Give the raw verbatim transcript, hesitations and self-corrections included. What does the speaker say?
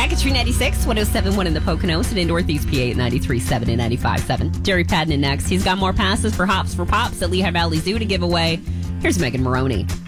Back at True ninety-six, one oh seven point one in the Poconos and in Northeast P A at ninety-three point seven and ninety-five point seven. Jerry Padden next. He's got more passes for Hops for Pops at Lehigh Valley Zoo to give away. Here's Megan Maroney.